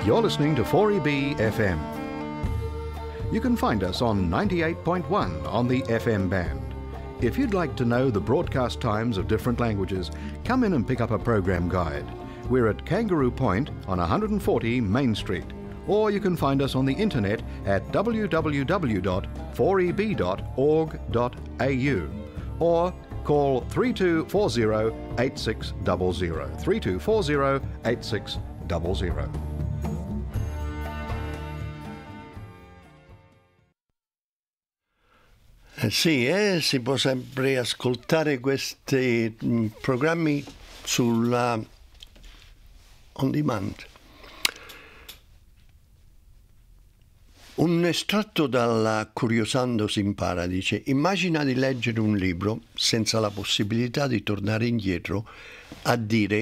You're listening to 4EB FM. You can find us on 98.1 on the FM band. If you'd like to know the broadcast times of different languages, come in and pick up a program guide. We're at Kangaroo Point on 140 Main Street. Or you can find us on the internet at www.4eb.org.au or call 3240 8600 3240 8600. Sì, si può sempre ascoltare questi programmi sulla on demand. Un estratto dalla Curiosando si impara dice: immagina di leggere un libro senza la possibilità di tornare indietro a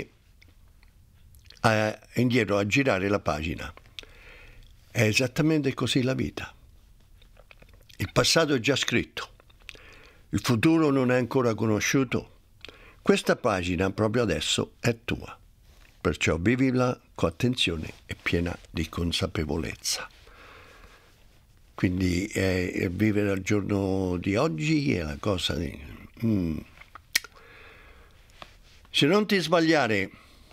girare la pagina. È esattamente così la vita. Il passato è già scritto, il futuro non è ancora conosciuto. Questa pagina proprio adesso è tua, perciò vivila con attenzione e piena di consapevolezza. Quindi vivere al giorno di oggi è la cosa di... Se non ti sbagliare,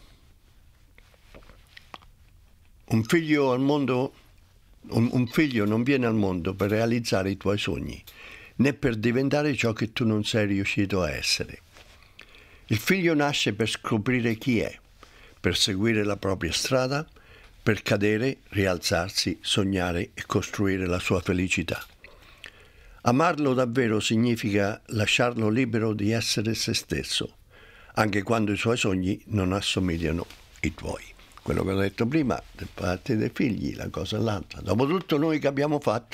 un figlio al mondo, un figlio non viene al mondo per realizzare i tuoi sogni, né per diventare ciò che tu non sei riuscito a essere. Il figlio nasce per scoprire chi è, per seguire la propria strada, per cadere, rialzarsi, sognare e costruire la sua felicità. Amarlo davvero significa lasciarlo libero di essere se stesso, anche quando i suoi sogni non assomigliano ai tuoi. Quello che ho detto prima, da parte dei figli, la cosa è l'altra. Dopotutto noi che abbiamo fatto?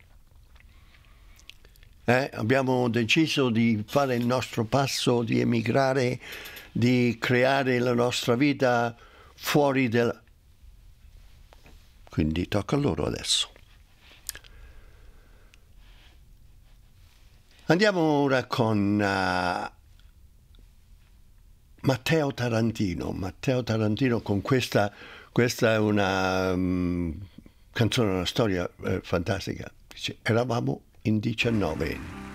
Abbiamo deciso di fare il nostro passo, di emigrare, di creare la nostra vita fuori del... Quindi tocca a loro adesso. Andiamo ora con Matteo Tarantino. Matteo Tarantino con questa è una canzone, una storia fantastica. Dice: eravamo in 19.